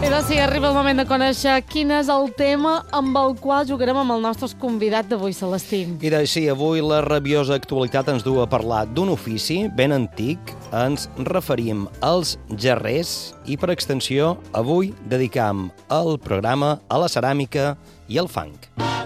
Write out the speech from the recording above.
I doncs sí, arriba el moment de conèixer quin és el tema amb el qual jugarem amb el nostre convidat d'avui, Celestí. I així, avui la rabiosa actualitat ens du a parlar d'un ofici ben antic. Ens referim als gerrers i, per extensió, avui dedicam el programa a la ceràmica i al fang.